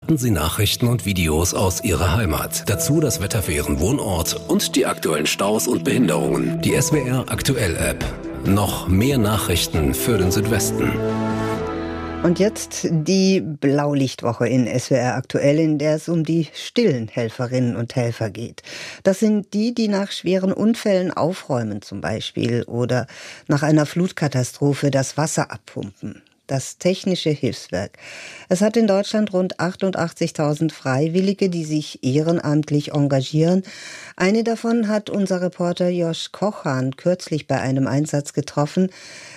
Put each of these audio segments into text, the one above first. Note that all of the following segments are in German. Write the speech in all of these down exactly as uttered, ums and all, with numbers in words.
betrachten sie Nachrichten und Videos aus ihrer Heimat. Dazu das Wetter für ihren Wohnort und die aktuellen Staus und Behinderungen. Die S W R Aktuell App. Noch mehr Nachrichten für den Südwesten. Und jetzt die Blaulichtwoche in S W R Aktuell, in der es um die stillen Helferinnen und Helfer geht. Das sind die, die nach schweren Unfällen aufräumen zum Beispiel oder nach einer Flutkatastrophe das Wasser abpumpen. Das Technische Hilfswerk. Es hat in Deutschland rund achtundachtzigtausend Freiwillige, die sich ehrenamtlich engagieren. Eine davon hat unser Reporter Josch Kochan kürzlich bei einem Einsatz getroffen.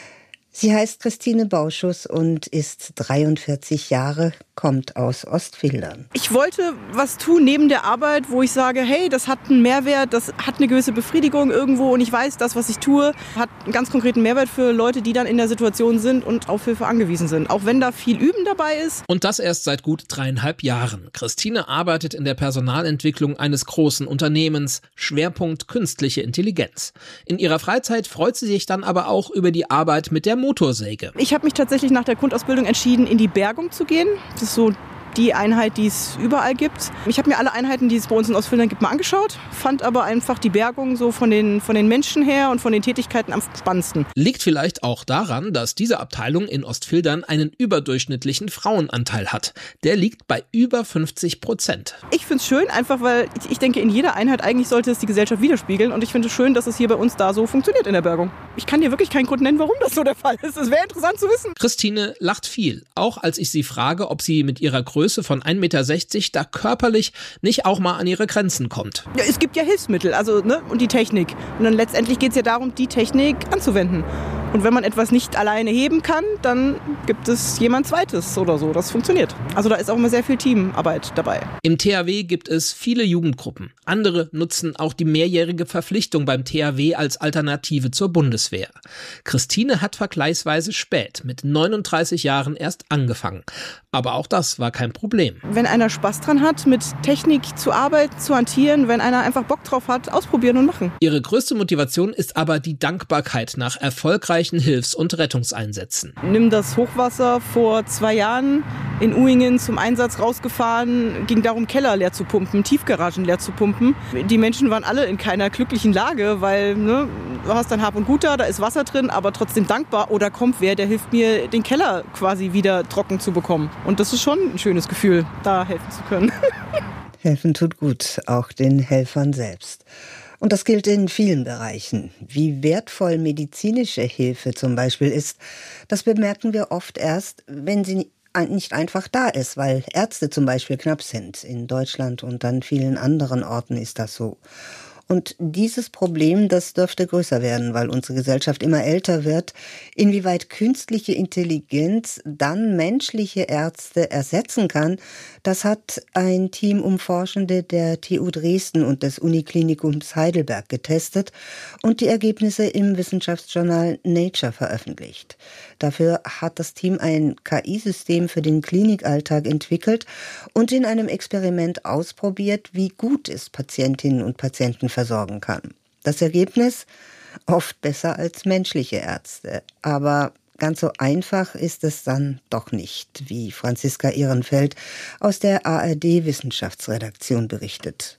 Sie heißt Christine Bauschuss und ist dreiundvierzig Jahre, kommt aus Ostfildern. Ich wollte was tun neben der Arbeit, wo ich sage, hey, das hat einen Mehrwert, das hat eine gewisse Befriedigung irgendwo und ich weiß, das, was ich tue, hat einen ganz konkreten Mehrwert für Leute, die dann in der Situation sind und auf Hilfe angewiesen sind. Auch wenn da viel Üben dabei ist. Und das erst seit gut dreieinhalb Jahren. Christine arbeitet in der Personalentwicklung eines großen Unternehmens, Schwerpunkt künstliche Intelligenz. In ihrer Freizeit freut sie sich dann aber auch über die Arbeit mit der Motorsäge. Ich habe mich tatsächlich nach der Grundausbildung entschieden, in die Bergung zu gehen. Das ist so die Einheit, die es überall gibt. Ich habe mir alle Einheiten, die es bei uns in Ostfildern gibt, mal angeschaut, fand aber einfach die Bergung so von den, von den Menschen her und von den Tätigkeiten am spannendsten. Liegt vielleicht auch daran, dass diese Abteilung in Ostfildern einen überdurchschnittlichen Frauenanteil hat. Der liegt bei über fünfzig Prozent. Ich finde es schön, einfach weil ich, ich denke, in jeder Einheit eigentlich sollte es die Gesellschaft widerspiegeln und ich finde es schön, dass es hier bei uns da so funktioniert in der Bergung. Ich kann dir wirklich keinen Grund nennen, warum das so der Fall ist. Es wäre interessant zu wissen. Christine lacht viel, auch als ich sie frage, ob sie mit ihrer Größe von ein Meter sechzig da körperlich nicht auch mal an ihre Grenzen kommt. Ja, es gibt ja Hilfsmittel, also ne, und die Technik. Und dann letztendlich geht es ja darum, die Technik anzuwenden. Und wenn man etwas nicht alleine heben kann, dann gibt es jemand Zweites oder so. Das funktioniert. Also da ist auch immer sehr viel Teamarbeit dabei. Im T H W gibt es viele Jugendgruppen. Andere nutzen auch die mehrjährige Verpflichtung beim T H W als Alternative zur Bundeswehr. Christine hat vergleichsweise spät, mit neununddreißig Jahren erst angefangen. Aber auch das war kein Problem. Wenn einer Spaß dran hat, mit Technik zu arbeiten, zu hantieren, wenn einer einfach Bock drauf hat, ausprobieren und machen. Ihre größte Motivation ist aber die Dankbarkeit nach erfolgreichen Hilfs- und Rettungseinsätzen. Nimm das Hochwasser vor zwei Jahren in Uingen zum Einsatz rausgefahren, ging darum, Keller leer zu pumpen, Tiefgaragen leer zu pumpen. Die Menschen waren alle in keiner glücklichen Lage, weil ne, du hast dein Hab und Gut da, da ist Wasser drin, aber trotzdem dankbar. Oder kommt wer, der hilft mir, den Keller quasi wieder trocken zu bekommen. Und das ist schon ein schönes Gefühl, da helfen zu können. Helfen tut gut, auch den Helfern selbst. Und das gilt in vielen Bereichen. Wie wertvoll medizinische Hilfe zum Beispiel ist, das bemerken wir oft erst, wenn sie nicht einfach da ist, weil Ärzte zum Beispiel knapp sind. In Deutschland und an vielen anderen Orten ist das so. Und dieses Problem, das dürfte größer werden, weil unsere Gesellschaft immer älter wird. Inwieweit künstliche Intelligenz dann menschliche Ärzte ersetzen kann, das hat ein Team um Forschende der T U Dresden und des Uniklinikums Heidelberg getestet und die Ergebnisse im Wissenschaftsjournal Nature veröffentlicht. Dafür hat das Team ein K I-System für den Klinikalltag entwickelt und in einem Experiment ausprobiert, wie gut es Patientinnen und Patienten versorgen kann. Das Ergebnis? Oft besser als menschliche Ärzte. Aber ganz so einfach ist es dann doch nicht, wie Franziska Ehrenfeld aus der A R D-Wissenschaftsredaktion berichtet.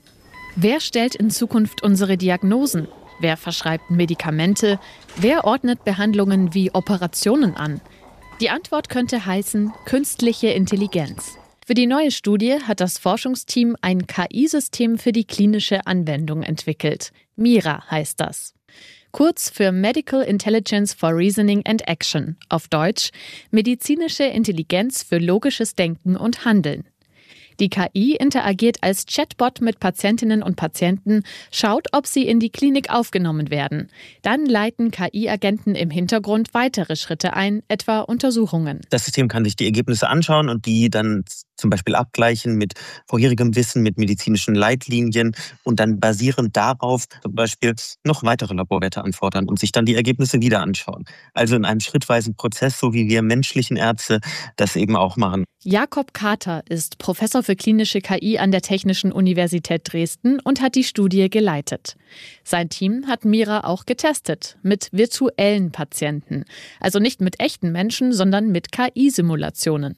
Wer stellt in Zukunft unsere Diagnosen? Wer verschreibt Medikamente? Wer ordnet Behandlungen wie Operationen an? Die Antwort könnte heißen künstliche Intelligenz. Für die neue Studie hat das Forschungsteam ein K I-System für die klinische Anwendung entwickelt. MIRA heißt das. Kurz für Medical Intelligence for Reasoning and Action, auf Deutsch medizinische Intelligenz für logisches Denken und Handeln. Die K I interagiert als Chatbot mit Patientinnen und Patienten, schaut, ob sie in die Klinik aufgenommen werden. Dann leiten K I-Agenten im Hintergrund weitere Schritte ein, etwa Untersuchungen. Das System kann sich die Ergebnisse anschauen und die dann zum Beispiel abgleichen mit vorherigem Wissen, mit medizinischen Leitlinien und dann basierend darauf zum Beispiel noch weitere Laborwerte anfordern und sich dann die Ergebnisse wieder anschauen. Also in einem schrittweisen Prozess, so wie wir menschlichen Ärzte das eben auch machen. Jakob Kater ist Professor für klinische K I an der Technischen Universität Dresden und hat die Studie geleitet. Sein Team hat MIRA auch getestet, mit virtuellen Patienten. Also nicht mit echten Menschen, sondern mit K I-Simulationen.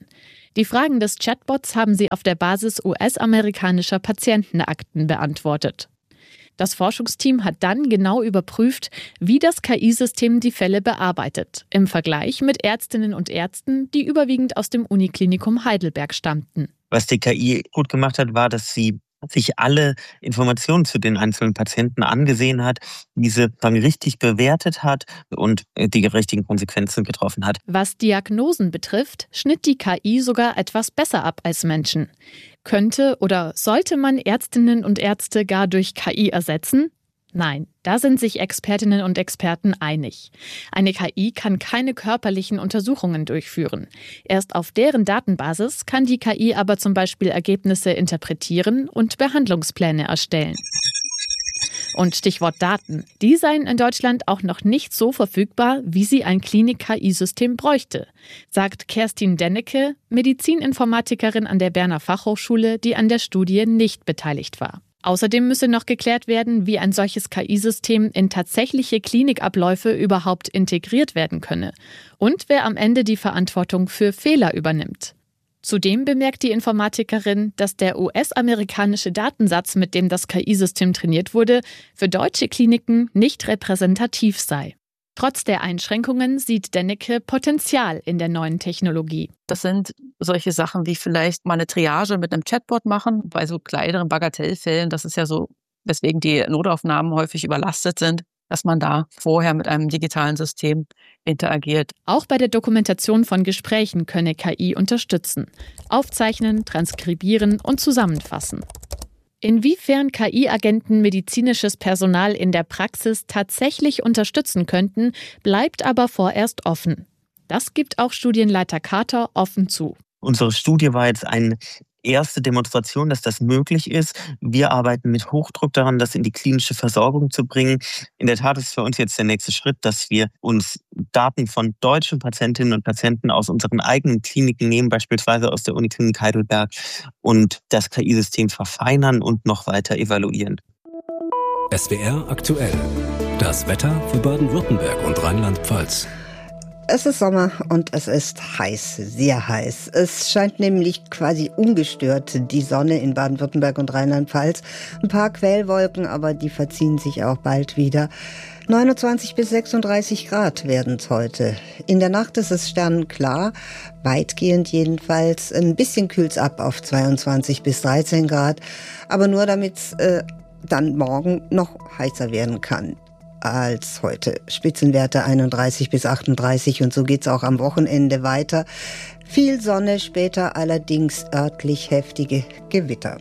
Die Fragen des Chatbots haben sie auf der Basis U S-amerikanischer Patientenakten beantwortet. Das Forschungsteam hat dann genau überprüft, wie das K I-System die Fälle bearbeitet, im Vergleich mit Ärztinnen und Ärzten, die überwiegend aus dem Uniklinikum Heidelberg stammten. Was die K I gut gemacht hat, war, dass sie sich alle Informationen zu den einzelnen Patienten angesehen hat, diese dann richtig bewertet hat und die richtigen Konsequenzen getroffen hat. Was Diagnosen betrifft, schnitt die K I sogar etwas besser ab als Menschen. Könnte oder sollte man Ärztinnen und Ärzte gar durch K I ersetzen? Nein, da sind sich Expertinnen und Experten einig. Eine K I kann keine körperlichen Untersuchungen durchführen. Erst auf deren Datenbasis kann die K I aber zum Beispiel Ergebnisse interpretieren und Behandlungspläne erstellen. Und Stichwort Daten. Die seien in Deutschland auch noch nicht so verfügbar, wie sie ein Klinik-K I-System bräuchte, sagt Kerstin Dennecke, Medizininformatikerin an der Berner Fachhochschule, die an der Studie nicht beteiligt war. Außerdem müsse noch geklärt werden, wie ein solches K I-System in tatsächliche Klinikabläufe überhaupt integriert werden könne und wer am Ende die Verantwortung für Fehler übernimmt. Zudem bemerkt die Informatikerin, dass der U S-amerikanische Datensatz, mit dem das K I-System trainiert wurde, für deutsche Kliniken nicht repräsentativ sei. Trotz der Einschränkungen sieht Dennecke Potenzial in der neuen Technologie. Das sind solche Sachen wie vielleicht mal eine Triage mit einem Chatbot machen, bei so kleineren Bagatellfällen. Das ist ja so, weswegen die Notaufnahmen häufig überlastet sind, dass man da vorher mit einem digitalen System interagiert. Auch bei der Dokumentation von Gesprächen könne K I unterstützen. Aufzeichnen, transkribieren und zusammenfassen. Inwiefern K I-Agenten medizinisches Personal in der Praxis tatsächlich unterstützen könnten, bleibt aber vorerst offen. Das gibt auch Studienleiter Carter offen zu. Unsere Studie war jetzt eine erste Demonstration, dass das möglich ist. Wir arbeiten mit Hochdruck daran, das in die klinische Versorgung zu bringen. In der Tat ist für uns jetzt der nächste Schritt, dass wir uns Daten von deutschen Patientinnen und Patienten aus unseren eigenen Kliniken nehmen, beispielsweise aus der Uniklinik Heidelberg, und das K I-System verfeinern und noch weiter evaluieren. S W R aktuell. Das Wetter für Baden-Württemberg und Rheinland-Pfalz. Es ist Sommer und es ist heiß, sehr heiß. Es scheint nämlich quasi ungestört die Sonne in Baden-Württemberg und Rheinland-Pfalz. Ein paar Quellwolken, aber die verziehen sich auch bald wieder. neunundzwanzig bis sechsunddreißig Grad werden es heute. In der Nacht ist es sternenklar, weitgehend jedenfalls. Ein bisschen kühlt es ab auf zweiundzwanzig bis dreizehn Grad, aber nur damit es äh, dann morgen noch heißer werden kann als heute. Spitzenwerte einunddreißig bis achtunddreißig und so geht's auch am Wochenende weiter. Viel Sonne, später allerdings örtlich heftige Gewitter.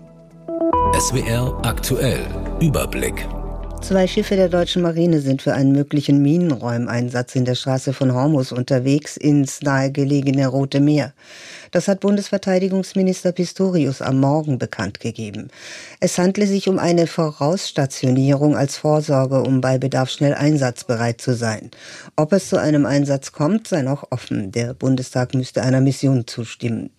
S W R aktuell. Überblick. Zwei Schiffe der deutschen Marine sind für einen möglichen Minenräumeinsatz in der Straße von Hormuz unterwegs ins nahegelegene Rote Meer. Das hat Bundesverteidigungsminister Pistorius am Morgen bekannt gegeben. Es handle sich um eine Vorausstationierung als Vorsorge, um bei Bedarf schnell einsatzbereit zu sein. Ob es zu einem Einsatz kommt, sei noch offen. Der Bundestag müsste einer Mission zustimmen.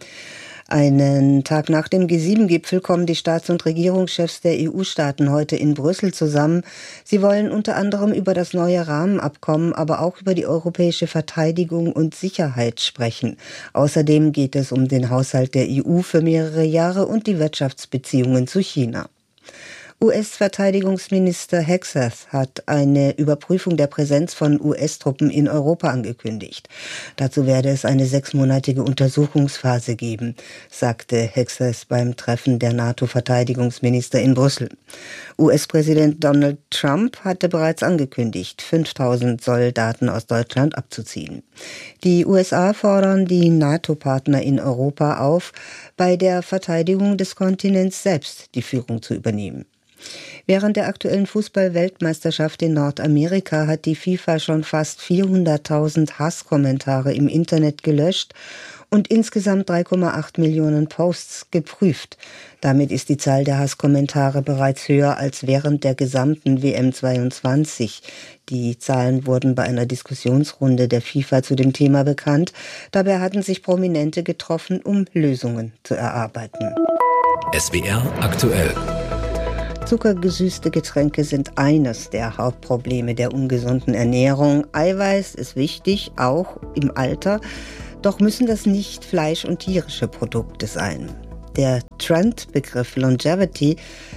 Einen Tag nach dem G sieben Gipfel kommen die Staats- und Regierungschefs der E U-Staaten heute in Brüssel zusammen. Sie wollen unter anderem über das neue Rahmenabkommen, aber auch über die europäische Verteidigung und Sicherheit sprechen. Außerdem geht es um den Haushalt der E U für mehrere Jahre und die Wirtschaftsbeziehungen zu China. U S-Verteidigungsminister Hegseth hat eine Überprüfung der Präsenz von U S-Truppen in Europa angekündigt. Dazu werde es eine sechsmonatige Untersuchungsphase geben, sagte Hegseth beim Treffen der NATO-Verteidigungsminister in Brüssel. U S-Präsident Donald Trump hatte bereits angekündigt, fünftausend Soldaten aus Deutschland abzuziehen. Die U S A fordern die NATO-Partner in Europa auf, bei der Verteidigung des Kontinents selbst die Führung zu übernehmen. Während der aktuellen Fußball-Weltmeisterschaft in Nordamerika hat die FIFA schon fast vierhunderttausend Hasskommentare im Internet gelöscht und insgesamt drei Komma acht Millionen Posts geprüft. Damit ist die Zahl der Hasskommentare bereits höher als während der gesamten W M zweiundzwanzig. Die Zahlen wurden bei einer Diskussionsrunde der FIFA zu dem Thema bekannt. Dabei hatten sich Prominente getroffen, um Lösungen zu erarbeiten. S W R aktuell. Zuckergesüßte Getränke sind eines der Hauptprobleme der ungesunden Ernährung. Eiweiß ist wichtig, auch im Alter. Doch müssen das nicht Fleisch- und tierische Produkte sein. Der Trendbegriff Longevity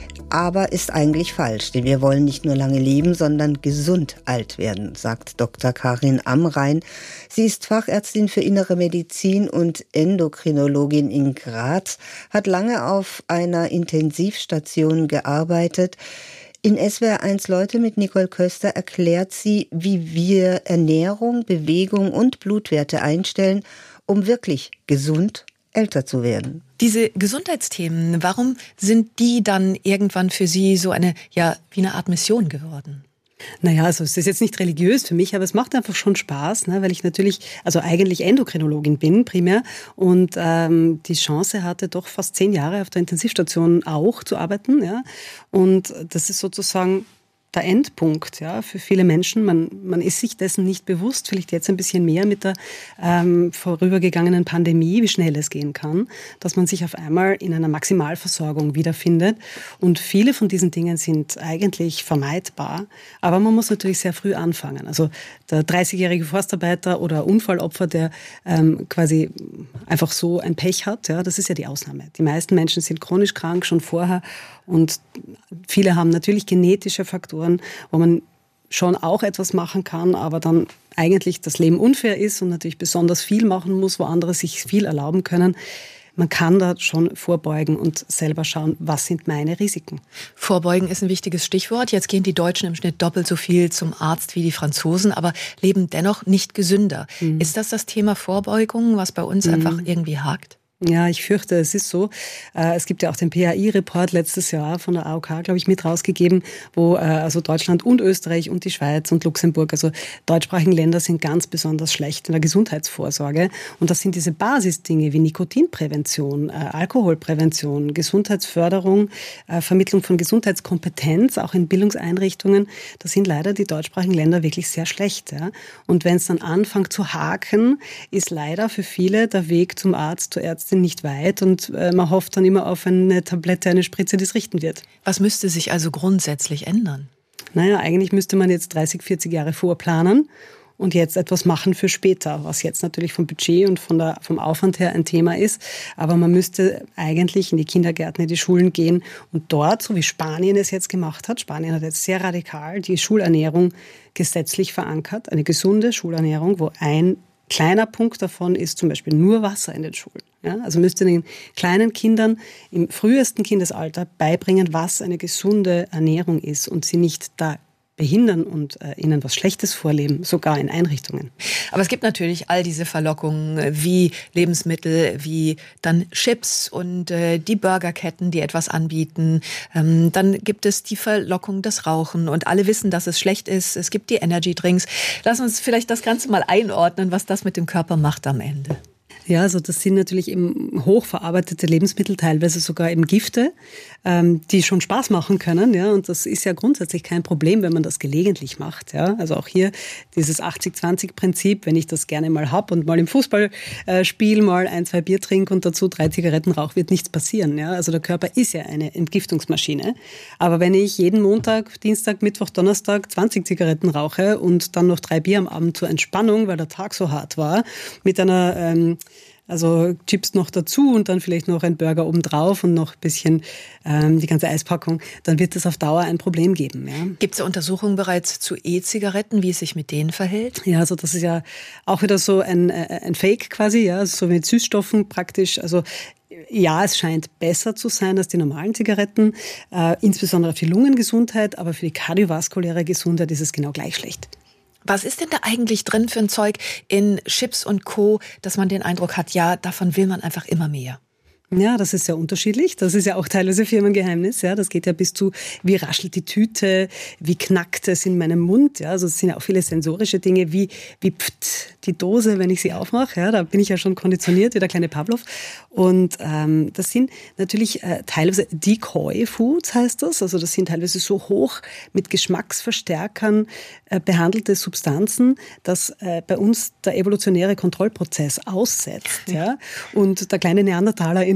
aber ist eigentlich falsch, denn wir wollen nicht nur lange leben, sondern gesund alt werden, sagt Doktor Karin Amrein. Sie ist Fachärztin für Innere Medizin und Endokrinologin in Graz, hat lange auf einer Intensivstation gearbeitet. In S W R eins Leute mit Nicole Köster erklärt sie, wie wir Ernährung, Bewegung und Blutwerte einstellen, um wirklich gesund älter zu werden. Diese Gesundheitsthemen, warum sind die dann irgendwann für Sie so eine, ja, wie eine Art Mission geworden? Naja, also es ist jetzt nicht religiös für mich, aber es macht einfach schon Spaß, ne, weil ich natürlich, also eigentlich Endokrinologin bin primär und ähm, die Chance hatte, doch fast zehn Jahre auf der Intensivstation auch zu arbeiten. Ja, und das ist sozusagen der Endpunkt, ja, für viele Menschen. Man, man ist sich dessen nicht bewusst, vielleicht jetzt ein bisschen mehr mit der ähm, vorübergegangenen Pandemie, wie schnell es gehen kann, dass man sich auf einmal in einer Maximalversorgung wiederfindet. Und viele von diesen Dingen sind eigentlich vermeidbar, aber man muss natürlich sehr früh anfangen. Also der dreißigjährige Forstarbeiter oder Unfallopfer, der ähm, quasi einfach so ein Pech hat, ja, das ist ja die Ausnahme. Die meisten Menschen sind chronisch krank schon vorher und viele haben natürlich genetische Faktoren, wo man schon auch etwas machen kann, aber dann eigentlich das Leben unfair ist und natürlich besonders viel machen muss, wo andere sich viel erlauben können. Man kann da schon vorbeugen und selber schauen, was sind meine Risiken. Vorbeugen ist ein wichtiges Stichwort. Jetzt gehen die Deutschen im Schnitt doppelt so viel zum Arzt wie die Franzosen, aber leben dennoch nicht gesünder. Mhm. Ist das das Thema Vorbeugung, was bei uns mhm. einfach irgendwie hakt? Ja, ich fürchte, es ist so. Es gibt ja auch den P H I-Report letztes Jahr von der A O K, glaube ich, mit rausgegeben, wo also Deutschland und Österreich und die Schweiz und Luxemburg, also deutschsprachige Länder, sind ganz besonders schlecht in der Gesundheitsvorsorge. Und das sind diese Basisdinge wie Nikotinprävention, Alkoholprävention, Gesundheitsförderung, Vermittlung von Gesundheitskompetenz, auch in Bildungseinrichtungen. Da sind leider die deutschsprachigen Länder wirklich sehr schlecht. Ja? Und wenn es dann anfängt zu haken, ist leider für viele der Weg zum Arzt, zur Ärztin nicht weit und äh, man hofft dann immer auf eine Tablette, eine Spritze, die es richten wird. Was müsste sich also grundsätzlich ändern? Naja, eigentlich müsste man jetzt dreißig, vierzig Jahre vorplanen und jetzt etwas machen für später, was jetzt natürlich vom Budget und von der, vom Aufwand her ein Thema ist. Aber man müsste eigentlich in die Kindergärten, in die Schulen gehen und dort, so wie Spanien es jetzt gemacht hat, Spanien hat jetzt sehr radikal die Schulernährung gesetzlich verankert, eine gesunde Schulernährung, wo ein kleiner Punkt davon ist zum Beispiel nur Wasser in den Schulen. Ja, also müsste den kleinen Kindern im frühesten Kindesalter beibringen, was eine gesunde Ernährung ist und sie nicht da behindern und äh, ihnen was Schlechtes vorleben, sogar in Einrichtungen. Aber es gibt natürlich all diese Verlockungen wie Lebensmittel, wie dann Chips und äh, die Burgerketten, die etwas anbieten. Ähm, dann gibt es die Verlockung, das Rauchen und alle wissen, dass es schlecht ist. Es gibt die Energy-Drinks. Lass uns vielleicht das Ganze mal einordnen, was das mit dem Körper macht am Ende. Ja, also das sind natürlich eben hochverarbeitete Lebensmittel, teilweise sogar eben Gifte, ähm, die schon Spaß machen können. Ja, und das ist ja grundsätzlich kein Problem, wenn man das gelegentlich macht. Ja, also auch hier dieses achtzig zwanzig Prinzip, wenn ich das gerne mal hab und mal im Fußballspiel äh, mal ein, zwei Bier trinke und dazu drei Zigaretten rauche, wird nichts passieren. Ja, also der Körper ist ja eine Entgiftungsmaschine. Aber wenn ich jeden Montag, Dienstag, Mittwoch, Donnerstag zwanzig Zigaretten rauche und dann noch drei Bier am Abend zur Entspannung, weil der Tag so hart war, mit einer ähm, Also Chips noch dazu und dann vielleicht noch ein Burger obendrauf und noch ein bisschen ähm, die ganze Eispackung, dann wird es auf Dauer ein Problem geben. Ja. Gibt es Untersuchungen bereits zu E-Zigaretten, wie es sich mit denen verhält? Ja, also das ist ja auch wieder so ein, ein Fake quasi, ja, so mit Süßstoffen praktisch. Also ja, es scheint besser zu sein als die normalen Zigaretten, äh, insbesondere für die Lungengesundheit, aber für die kardiovaskuläre Gesundheit ist es genau gleich schlecht. Was ist denn da eigentlich drin für ein Zeug in Chips und Co., dass man den Eindruck hat, ja, davon will man einfach immer mehr? Ja, das ist sehr unterschiedlich. Das ist ja auch teilweise Firmengeheimnis. Ja, das geht ja bis zu, wie raschelt die Tüte, wie knackt es in meinem Mund. Ja, also es sind ja auch viele sensorische Dinge, wie, wie pft, die Dose, wenn ich sie aufmache. Ja, da bin ich ja schon konditioniert, wie der kleine Pavlov. Und ähm, das sind natürlich äh, teilweise Decoy-Foods, heißt das. Also das sind teilweise so hoch mit Geschmacksverstärkern äh, behandelte Substanzen, dass äh, bei uns der evolutionäre Kontrollprozess aussetzt. Ja, und der kleine Neandertaler in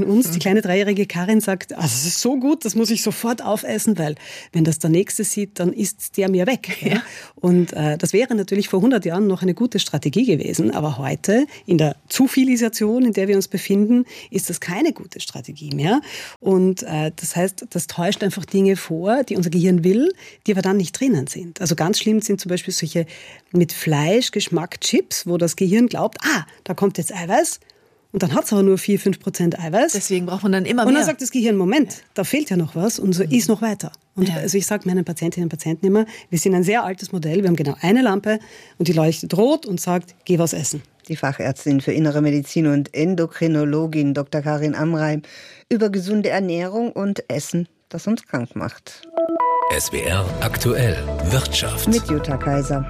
uns, die kleine dreijährige Karin sagt, also es ist so gut, das muss ich sofort aufessen, weil wenn das der Nächste sieht, dann isst der mir weg. Ja. Ja? Und äh, das wäre natürlich vor hundert Jahren noch eine gute Strategie gewesen, aber heute in der Zufilisation, in der wir uns befinden, ist das keine gute Strategie mehr. Und äh, das heißt, das täuscht einfach Dinge vor, die unser Gehirn will, die aber dann nicht drinnen sind. Also ganz schlimm sind zum Beispiel solche mit Fleischgeschmack Chips, wo das Gehirn glaubt, ah, da kommt jetzt Eiweiß. Und dann hat es aber nur vier bis fünf Prozent Eiweiß. Deswegen braucht man dann immer mehr. Und dann sagt das Gehirn, Moment, ja. da fehlt ja noch was und so mhm. ist noch weiter. Und ja. also ich sage meinen Patientinnen und Patienten immer, wir sind ein sehr altes Modell, wir haben genau eine Lampe und die leuchtet rot und sagt, geh was essen. Die Fachärztin für Innere Medizin und Endokrinologin Doktor Karin Amreim über gesunde Ernährung und Essen, das uns krank macht. S W R aktuell Wirtschaft mit Jutta Kaiser.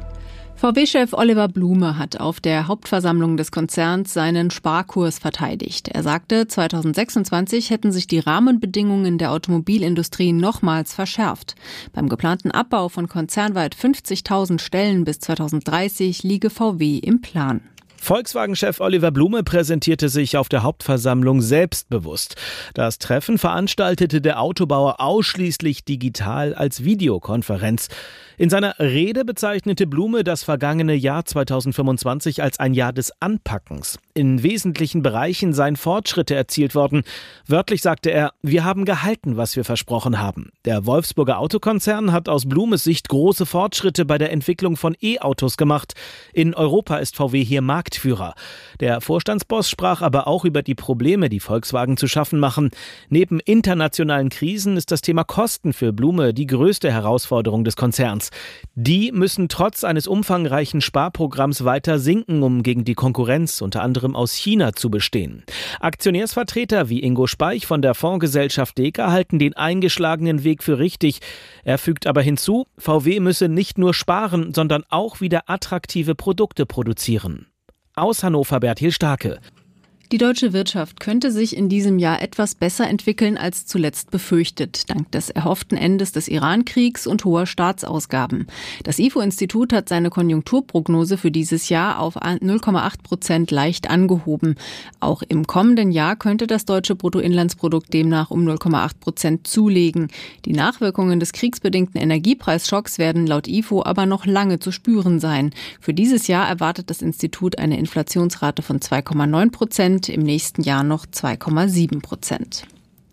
V W-Chef Oliver Blume hat auf der Hauptversammlung des Konzerns seinen Sparkurs verteidigt. Er sagte, zweitausendsechsundzwanzig hätten sich die Rahmenbedingungen der Automobilindustrie nochmals verschärft. Beim geplanten Abbau von konzernweit fünfzigtausend Stellen bis zweitausenddreißig liege V W im Plan. Volkswagen-Chef Oliver Blume präsentierte sich auf der Hauptversammlung selbstbewusst. Das Treffen veranstaltete der Autobauer ausschließlich digital als Videokonferenz. In seiner Rede bezeichnete Blume das vergangene Jahr zweitausendfünfundzwanzig als ein Jahr des Anpackens. In wesentlichen Bereichen seien Fortschritte erzielt worden. Wörtlich sagte er, wir haben gehalten, was wir versprochen haben. Der Wolfsburger Autokonzern hat aus Blumes Sicht große Fortschritte bei der Entwicklung von E-Autos gemacht. In Europa ist V W hier Marktführer. Der Vorstandsboss sprach aber auch über die Probleme, die Volkswagen zu schaffen machen. Neben internationalen Krisen ist das Thema Kosten für Blume die größte Herausforderung des Konzerns. Die müssen trotz eines umfangreichen Sparprogramms weiter sinken, um gegen die Konkurrenz unter anderem aus China zu bestehen. Aktionärsvertreter wie Ingo Speich von der Fondsgesellschaft Deka halten den eingeschlagenen Weg für richtig. Er fügt aber hinzu, V W müsse nicht nur sparen, sondern auch wieder attraktive Produkte produzieren. Aus Hannover Bertil Starke. Die deutsche Wirtschaft könnte sich in diesem Jahr etwas besser entwickeln als zuletzt befürchtet, dank des erhofften Endes des Iran-Kriegs und hoher Staatsausgaben. Das I F O-Institut hat seine Konjunkturprognose für dieses Jahr auf null Komma acht Prozent leicht angehoben. Auch im kommenden Jahr könnte das deutsche Bruttoinlandsprodukt demnach um null Komma acht Prozent zulegen. Die Nachwirkungen des kriegsbedingten Energiepreisschocks werden laut I F O aber noch lange zu spüren sein. Für dieses Jahr erwartet das Institut eine Inflationsrate von zwei Komma neun Prozent. Im nächsten Jahr noch zwei Komma sieben Prozent.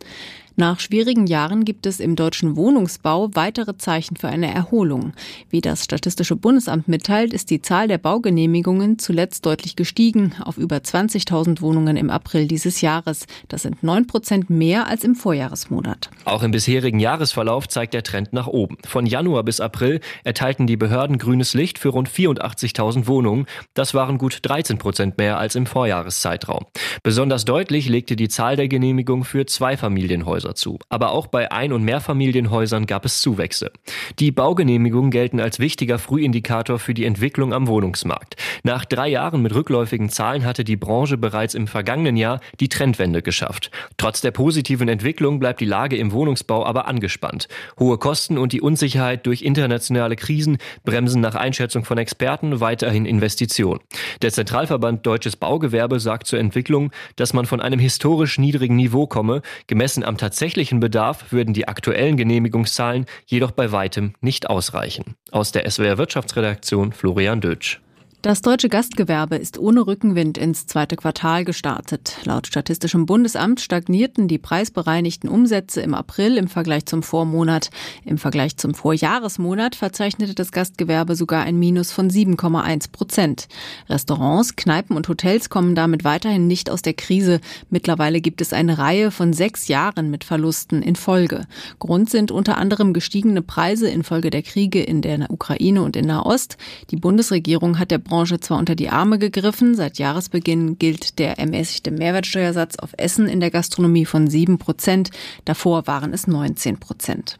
Nach schwierigen Jahren gibt es im deutschen Wohnungsbau weitere Zeichen für eine Erholung. Wie das Statistische Bundesamt mitteilt, ist die Zahl der Baugenehmigungen zuletzt deutlich gestiegen auf über zwanzigtausend Wohnungen im April dieses Jahres. Das sind neun Prozent mehr als im Vorjahresmonat. Auch im bisherigen Jahresverlauf zeigt der Trend nach oben. Von Januar bis April erteilten die Behörden grünes Licht für rund vierundachtzigtausend Wohnungen. Das waren gut dreizehn Prozent mehr als im Vorjahreszeitraum. Besonders deutlich legte die Zahl der Genehmigungen für Zweifamilienhäuser zu. Aber auch bei Ein- und Mehrfamilienhäusern gab es Zuwächse. Die Baugenehmigungen gelten als wichtiger Frühindikator für die Entwicklung am Wohnungsmarkt. Nach drei Jahren mit rückläufigen Zahlen hatte die Branche bereits im vergangenen Jahr die Trendwende geschafft. Trotz der positiven Entwicklung bleibt die Lage im Wohnungsbau aber angespannt. Hohe Kosten und die Unsicherheit durch internationale Krisen bremsen nach Einschätzung von Experten weiterhin Investitionen. Der Zentralverband Deutsches Baugewerbe sagt zur Entwicklung, dass man von einem historisch niedrigen Niveau komme, gemessen am tatsächlichen tatsächlichen Bedarf würden die aktuellen Genehmigungszahlen jedoch bei weitem nicht ausreichen. Aus der S W R Wirtschaftsredaktion Florian Dötsch. Das deutsche Gastgewerbe ist ohne Rückenwind ins zweite Quartal gestartet. Laut Statistischem Bundesamt stagnierten die preisbereinigten Umsätze im April im Vergleich zum Vormonat. Im Vergleich zum Vorjahresmonat verzeichnete das Gastgewerbe sogar ein Minus von sieben Komma eins Prozent. Restaurants, Kneipen und Hotels kommen damit weiterhin nicht aus der Krise. Mittlerweile gibt es eine Reihe von sechs Jahren mit Verlusten in Folge. Grund sind unter anderem gestiegene Preise infolge der Kriege in der Ukraine und in Nahost. Die Bundesregierung hat der Branche zwar unter die Arme gegriffen, seit Jahresbeginn gilt der ermäßigte Mehrwertsteuersatz auf Essen in der Gastronomie von sieben Prozent, davor waren es neunzehn Prozent.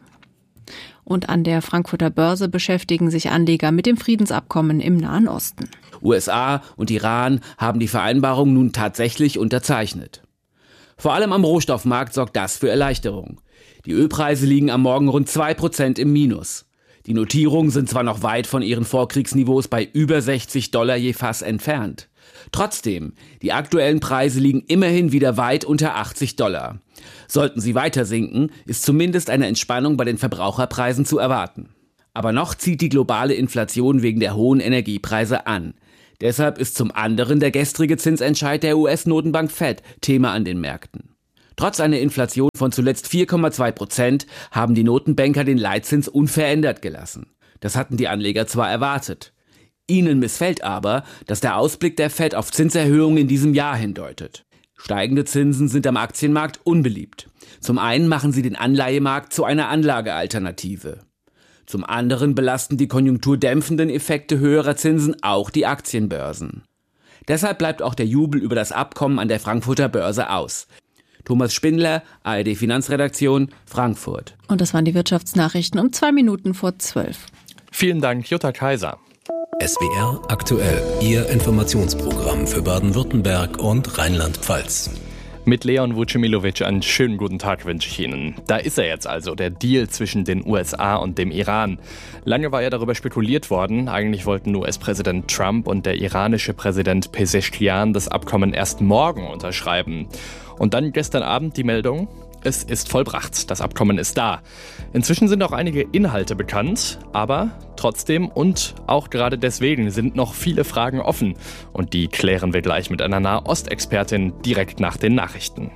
Und an der Frankfurter Börse beschäftigen sich Anleger mit dem Friedensabkommen im Nahen Osten. U S A und Iran haben die Vereinbarung nun tatsächlich unterzeichnet. Vor allem am Rohstoffmarkt sorgt das für Erleichterung. Die Ölpreise liegen am Morgen rund zwei Prozent im Minus. Die Notierungen sind zwar noch weit von ihren Vorkriegsniveaus bei über sechzig Dollar je Fass entfernt. Trotzdem, die aktuellen Preise liegen immerhin wieder weit unter achtzig Dollar. Sollten sie weiter sinken, ist zumindest eine Entspannung bei den Verbraucherpreisen zu erwarten. Aber noch zieht die globale Inflation wegen der hohen Energiepreise an. Deshalb ist zum anderen der gestrige Zinsentscheid der U S-Notenbank Fed Thema an den Märkten. Trotz einer Inflation von zuletzt vier Komma zwei Prozent haben die Notenbanker den Leitzins unverändert gelassen. Das hatten die Anleger zwar erwartet. Ihnen missfällt aber, dass der Ausblick der Fed auf Zinserhöhungen in diesem Jahr hindeutet. Steigende Zinsen sind am Aktienmarkt unbeliebt. Zum einen machen sie den Anleihemarkt zu einer Anlagealternative. Zum anderen belasten die konjunkturdämpfenden Effekte höherer Zinsen auch die Aktienbörsen. Deshalb bleibt auch der Jubel über das Abkommen an der Frankfurter Börse aus. Thomas Spindler, A R D Finanzredaktion, Frankfurt. Und das waren die Wirtschaftsnachrichten um zwei Minuten vor zwölf. Vielen Dank, Jutta Kaiser. S W R aktuell, Ihr Informationsprogramm für Baden-Württemberg und Rheinland-Pfalz. Mit Leon Vucemilovic einen schönen guten Tag wünsche ich Ihnen. Da ist er jetzt also, der Deal zwischen den U S A und dem Iran. Lange war ja darüber spekuliert worden. Eigentlich wollten U S-Präsident Trump und der iranische Präsident Pezeshkian das Abkommen erst morgen unterschreiben. Und dann gestern Abend die Meldung: Es ist vollbracht, das Abkommen ist da. Inzwischen sind auch einige Inhalte bekannt, aber trotzdem und auch gerade deswegen sind noch viele Fragen offen. Und die klären wir gleich mit einer Nahostexpertin direkt nach den Nachrichten.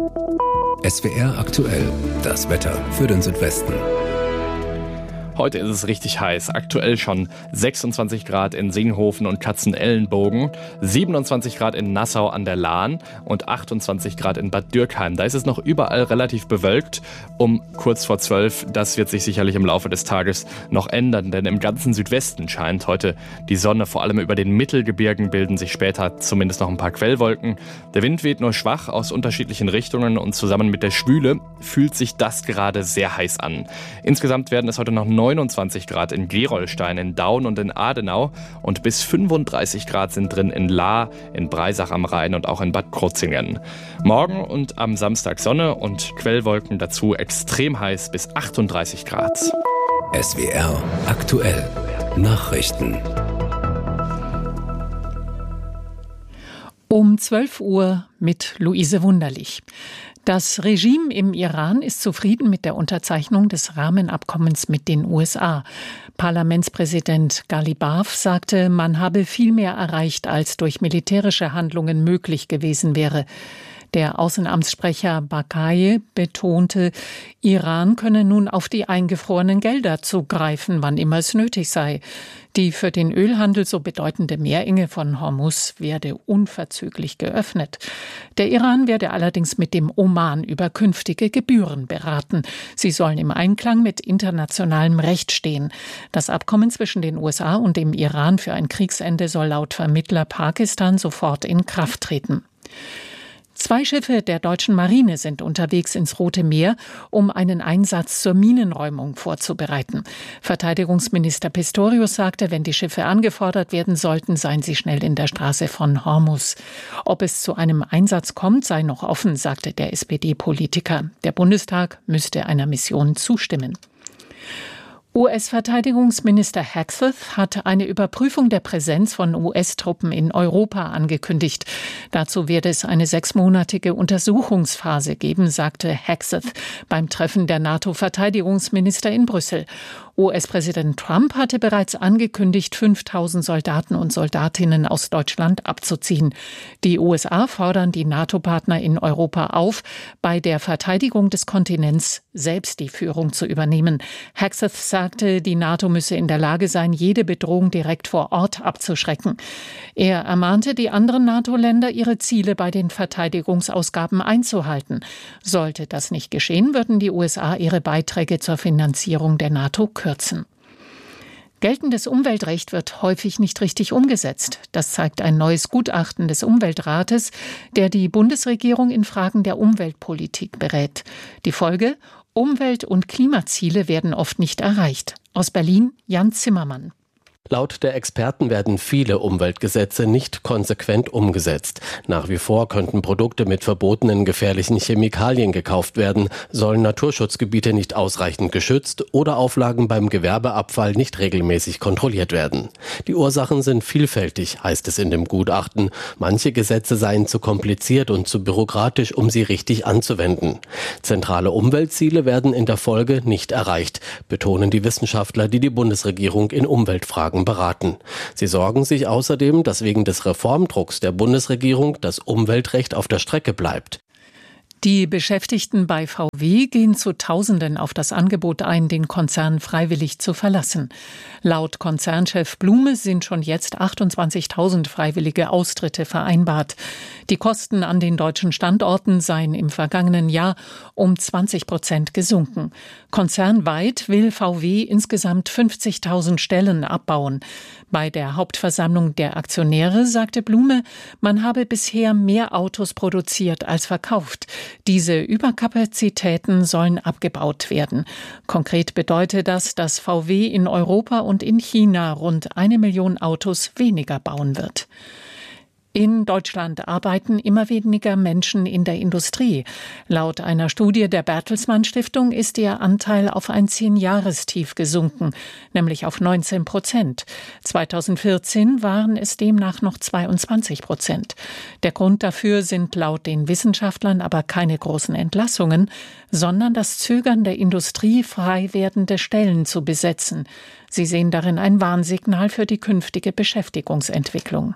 S W R aktuell, das Wetter für den Südwesten. Heute ist es richtig heiß. Aktuell schon sechsundzwanzig Grad in Singhofen und Katzenelnbogen, siebenundzwanzig Grad in Nassau an der Lahn und achtundzwanzig Grad in Bad Dürkheim. Da ist es noch überall relativ bewölkt. Um kurz vor zwölf, das wird sich sicherlich im Laufe des Tages noch ändern, denn im ganzen Südwesten scheint heute die Sonne. Vor allem über den Mittelgebirgen bilden sich später zumindest noch ein paar Quellwolken. Der Wind weht nur schwach aus unterschiedlichen Richtungen und zusammen mit der Schwüle fühlt sich das gerade sehr heiß an. Insgesamt werden es heute noch neunundzwanzig Grad in Gerolstein, in Daun und in Adenau und bis fünfunddreißig Grad sind drin in Lahr, in Breisach am Rhein und auch in Bad Krozingen. Morgen und am Samstag Sonne und Quellwolken, dazu extrem heiß bis achtunddreißig Grad. S W R aktuell, Nachrichten. Um zwölf Uhr mit Luise Wunderlich. Das Regime im Iran ist zufrieden mit der Unterzeichnung des Rahmenabkommens mit den U S A. Parlamentspräsident Ghalibaf sagte, man habe viel mehr erreicht, als durch militärische Handlungen möglich gewesen wäre. Der Außenamtssprecher Bakaye betonte, Iran könne nun auf die eingefrorenen Gelder zugreifen, wann immer es nötig sei. Die für den Ölhandel so bedeutende Meerenge von Hormuz werde unverzüglich geöffnet. Der Iran werde allerdings mit dem Oman über künftige Gebühren beraten. Sie sollen im Einklang mit internationalem Recht stehen. Das Abkommen zwischen den U S A und dem Iran für ein Kriegsende soll laut Vermittler Pakistan sofort in Kraft treten. Zwei Schiffe der deutschen Marine sind unterwegs ins Rote Meer, um einen Einsatz zur Minenräumung vorzubereiten. Verteidigungsminister Pistorius sagte, wenn die Schiffe angefordert werden sollten, seien sie schnell in der Straße von Hormuz. Ob es zu einem Einsatz kommt, sei noch offen, sagte der S P D-Politiker. Der Bundestag müsste einer Mission zustimmen. U S-Verteidigungsminister Hegseth hat eine Überprüfung der Präsenz von U S-Truppen in Europa angekündigt. Dazu werde es eine sechsmonatige Untersuchungsphase geben, sagte Hegseth beim Treffen der NATO-Verteidigungsminister in Brüssel. U S-Präsident Trump hatte bereits angekündigt, fünftausend Soldaten und Soldatinnen aus Deutschland abzuziehen. Die U S A fordern die NATO-Partner in Europa auf, bei der Verteidigung des Kontinents selbst die Führung zu übernehmen. Hegseth sagte, die NATO müsse in der Lage sein, jede Bedrohung direkt vor Ort abzuschrecken. Er ermahnte die anderen NATO-Länder, ihre Ziele bei den Verteidigungsausgaben einzuhalten. Sollte das nicht geschehen, würden die U S A ihre Beiträge zur Finanzierung der NATO kürzen. Geltendes Umweltrecht wird häufig nicht richtig umgesetzt. Das zeigt ein neues Gutachten des Umweltrates, der die Bundesregierung in Fragen der Umweltpolitik berät. Die Folge: Umwelt- und Klimaziele werden oft nicht erreicht. Aus Berlin Jan Zimmermann. Laut der Experten werden viele Umweltgesetze nicht konsequent umgesetzt. Nach wie vor könnten Produkte mit verbotenen gefährlichen Chemikalien gekauft werden, sollen Naturschutzgebiete nicht ausreichend geschützt oder Auflagen beim Gewerbeabfall nicht regelmäßig kontrolliert werden. Die Ursachen sind vielfältig, heißt es in dem Gutachten. Manche Gesetze seien zu kompliziert und zu bürokratisch, um sie richtig anzuwenden. Zentrale Umweltziele werden in der Folge nicht erreicht, betonen die Wissenschaftler, die die Bundesregierung in Umweltfragen beraten. Sie sorgen sich außerdem, dass wegen des Reformdrucks der Bundesregierung das Umweltrecht auf der Strecke bleibt. Die Beschäftigten bei V W gehen zu Tausenden auf das Angebot ein, den Konzern freiwillig zu verlassen. Laut Konzernchef Blume sind schon jetzt achtundzwanzigtausend freiwillige Austritte vereinbart. Die Kosten an den deutschen Standorten seien im vergangenen Jahr um zwanzig Prozent gesunken. Konzernweit will V W insgesamt fünfzigtausend Stellen abbauen. Bei der Hauptversammlung der Aktionäre sagte Blume, man habe bisher mehr Autos produziert als verkauft. Diese Überkapazitäten sollen abgebaut werden. Konkret bedeutet das, dass V W in Europa und in China rund eine Million Autos weniger bauen wird. In Deutschland arbeiten immer weniger Menschen in der Industrie. Laut einer Studie der Bertelsmann Stiftung ist ihr Anteil auf ein Zehn-Jahrestief gesunken, nämlich auf neunzehn Prozent. zweitausendvierzehn waren es demnach noch zweiundzwanzig Prozent. Der Grund dafür sind laut den Wissenschaftlern aber keine großen Entlassungen, sondern das Zögern der Industrie, frei werdende Stellen zu besetzen. Sie sehen darin ein Warnsignal für die künftige Beschäftigungsentwicklung.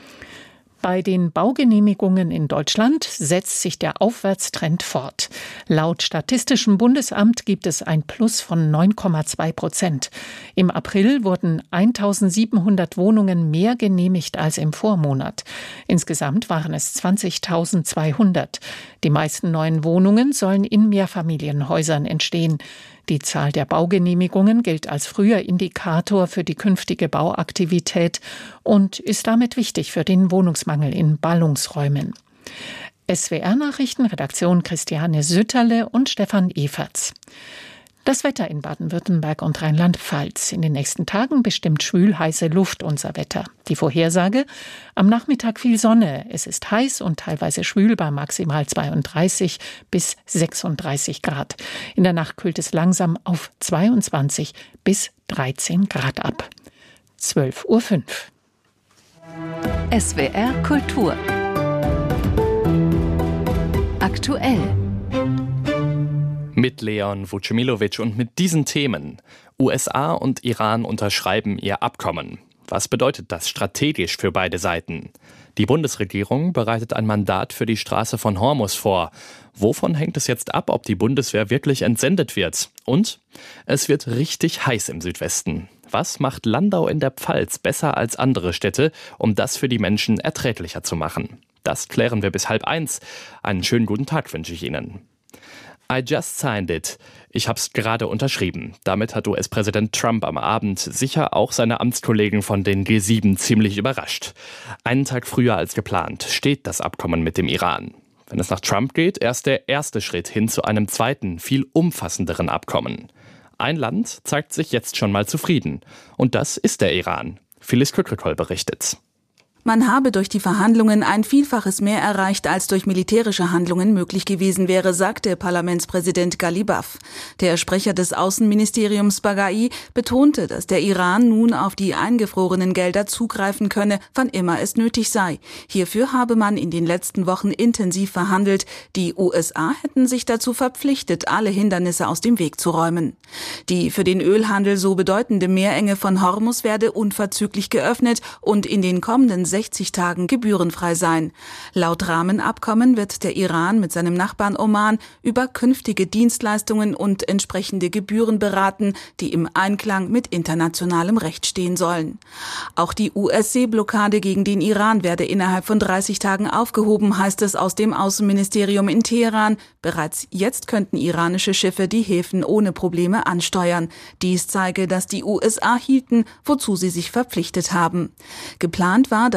Bei den Baugenehmigungen in Deutschland setzt sich der Aufwärtstrend fort. Laut Statistischem Bundesamt gibt es ein Plus von neun Komma zwei Prozent. Im April wurden eintausendsiebenhundert Wohnungen mehr genehmigt als im Vormonat. Insgesamt waren es zwanzigtausendzweihundert. Die meisten neuen Wohnungen sollen in Mehrfamilienhäusern entstehen. Die Zahl der Baugenehmigungen gilt als früher Indikator für die künftige Bauaktivität und ist damit wichtig für den Wohnungsmangel in Ballungsräumen. S W R-Nachrichten, Redaktion Christiane Sütterle und Stefan Everts. Das Wetter in Baden-Württemberg und Rheinland-Pfalz. In den nächsten Tagen bestimmt schwül heiße Luft unser Wetter. Die Vorhersage: am Nachmittag viel Sonne. Es ist heiß und teilweise schwül bei maximal zweiunddreißig bis sechsunddreißig Grad. In der Nacht kühlt es langsam auf zweiundzwanzig bis dreizehn Grad ab. zwölf Uhr fünf. S W R Kultur. Aktuell. Mit Leon Vucemilovic und mit diesen Themen. U S A und Iran unterschreiben ihr Abkommen. Was bedeutet das strategisch für beide Seiten? Die Bundesregierung bereitet ein Mandat für die Straße von Hormuz vor. Wovon hängt es jetzt ab, ob die Bundeswehr wirklich entsendet wird? Und es wird richtig heiß im Südwesten. Was macht Landau in der Pfalz besser als andere Städte, um das für die Menschen erträglicher zu machen? Das klären wir bis halb eins. Einen schönen guten Tag wünsche ich Ihnen. I just signed it. Ich hab's gerade unterschrieben. Damit hat U S-Präsident Trump am Abend sicher auch seine Amtskollegen von den G sieben ziemlich überrascht. Einen Tag früher als geplant steht das Abkommen mit dem Iran. Wenn es nach Trump geht, erst der erste Schritt hin zu einem zweiten, viel umfassenderen Abkommen. Ein Land zeigt sich jetzt schon mal zufrieden. Und das ist der Iran. Phyllis Kükrikol berichtet. Man habe durch die Verhandlungen ein Vielfaches mehr erreicht, als durch militärische Handlungen möglich gewesen wäre, sagte Parlamentspräsident Ghalibaf. Der Sprecher des Außenministeriums Baghai betonte, dass der Iran nun auf die eingefrorenen Gelder zugreifen könne, wann immer es nötig sei. Hierfür habe man in den letzten Wochen intensiv verhandelt. Die U S A hätten sich dazu verpflichtet, alle Hindernisse aus dem Weg zu räumen. Die für den Ölhandel so bedeutende Meerenge von Hormuz werde unverzüglich geöffnet und in den kommenden sechzig Tagen gebührenfrei sein. Laut Rahmenabkommen wird der Iran mit seinem Nachbarn Oman über künftige Dienstleistungen und entsprechende Gebühren beraten, die im Einklang mit internationalem Recht stehen sollen. Auch die U S-Seeblockade gegen den Iran werde innerhalb von dreißig Tagen aufgehoben, heißt es aus dem Außenministerium in Teheran. Bereits jetzt könnten iranische Schiffe die Häfen ohne Probleme ansteuern. Dies zeige, dass die U S A hielten, wozu sie sich verpflichtet haben. Geplant war, dass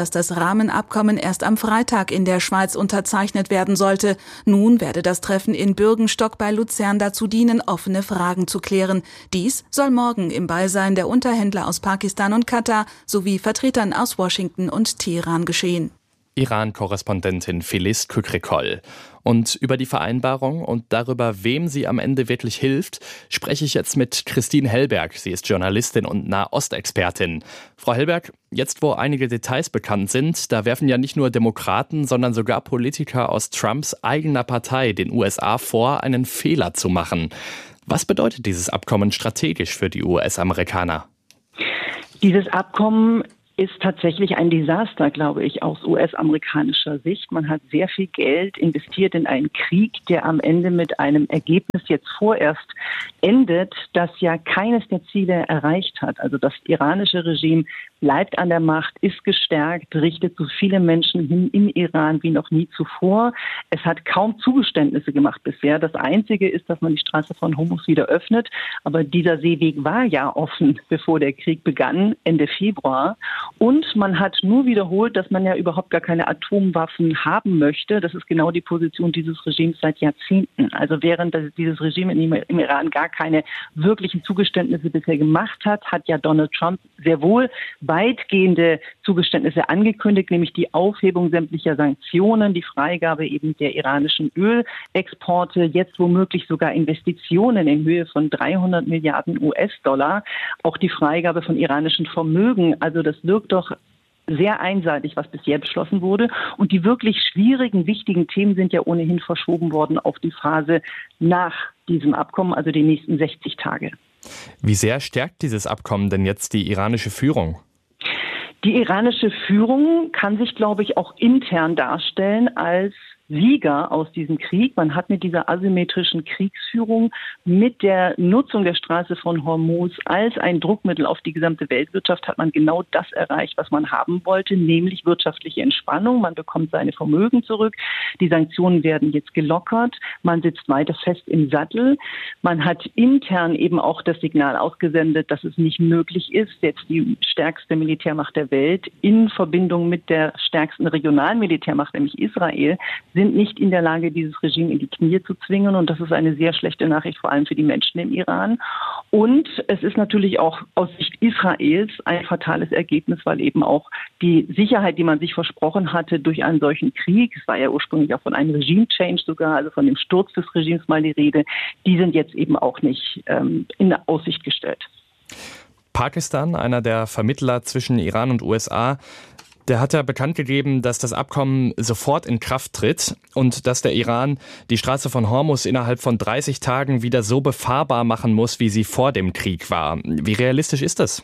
dass das Rahmenabkommen erst am Freitag in der Schweiz unterzeichnet werden sollte. Nun werde das Treffen in Bürgenstock bei Luzern dazu dienen, offene Fragen zu klären. Dies soll morgen im Beisein der Unterhändler aus Pakistan und Katar sowie Vertretern aus Washington und Teheran geschehen. Iran-Korrespondentin Filiz Kükrikol. Und über die Vereinbarung und darüber, wem sie am Ende wirklich hilft, spreche ich jetzt mit Christine Hellberg. Sie ist Journalistin und Nahostexpertin. Frau Hellberg, jetzt wo einige Details bekannt sind, da werfen ja nicht nur Demokraten, sondern sogar Politiker aus Trumps eigener Partei den U S A vor, einen Fehler zu machen. Was bedeutet dieses Abkommen strategisch für die U S-Amerikaner? Dieses Abkommen ist tatsächlich ein Desaster, glaube ich, aus U S-amerikanischer Sicht. Man hat sehr viel Geld investiert in einen Krieg, der am Ende mit einem Ergebnis jetzt vorerst endet, das ja keines der Ziele erreicht hat. Also das iranische Regime bleibt an der Macht, ist gestärkt, richtet so viele Menschen hin im Iran wie noch nie zuvor. Es hat kaum Zugeständnisse gemacht bisher. Das Einzige ist, dass man die Straße von Hormuz wieder öffnet. Aber dieser Seeweg war ja offen, bevor der Krieg begann, Ende Februar. Und man hat nur wiederholt, dass man ja überhaupt gar keine Atomwaffen haben möchte. Das ist genau die Position dieses Regimes seit Jahrzehnten. Also während dieses Regime im Iran gar keine wirklichen Zugeständnisse bisher gemacht hat, hat ja Donald Trump sehr wohl weitgehende Zugeständnisse angekündigt, nämlich die Aufhebung sämtlicher Sanktionen, die Freigabe eben der iranischen Ölexporte, jetzt womöglich sogar Investitionen in Höhe von dreihundert Milliarden U S-Dollar, auch die Freigabe von iranischen Vermögen. Also das wirkt doch sehr einseitig, was bisher beschlossen wurde. Und die wirklich schwierigen, wichtigen Themen sind ja ohnehin verschoben worden auf die Phase nach diesem Abkommen, also die nächsten sechzig Tage. Wie sehr stärkt dieses Abkommen denn jetzt die iranische Führung? Die iranische Führung kann sich, glaube ich, auch intern darstellen als Sieger aus diesem Krieg. Man hat mit dieser asymmetrischen Kriegsführung, mit der Nutzung der Straße von Hormuz als ein Druckmittel auf die gesamte Weltwirtschaft, hat man genau das erreicht, was man haben wollte, nämlich wirtschaftliche Entspannung. Man bekommt seine Vermögen zurück. Die Sanktionen werden jetzt gelockert. Man sitzt weiter fest im Sattel. Man hat intern eben auch das Signal ausgesendet, dass es nicht möglich ist, jetzt die stärkste Militärmacht der Welt in Verbindung mit der stärksten regionalen Militärmacht, nämlich Israel, sind nicht in der Lage, dieses Regime in die Knie zu zwingen. Und das ist eine sehr schlechte Nachricht, vor allem für die Menschen im Iran. Und es ist natürlich auch aus Sicht Israels ein fatales Ergebnis, weil eben auch die Sicherheit, die man sich versprochen hatte durch einen solchen Krieg, es war ja ursprünglich auch von einem Regime-Change sogar, also von dem Sturz des Regimes mal die Rede, die sind jetzt eben auch nicht ähm, in Aussicht gestellt. Pakistan, einer der Vermittler zwischen Iran und U S A, der hat ja bekannt gegeben, dass das Abkommen sofort in Kraft tritt und dass der Iran die Straße von Hormuz innerhalb von dreißig Tagen wieder so befahrbar machen muss, wie sie vor dem Krieg war. Wie realistisch ist das?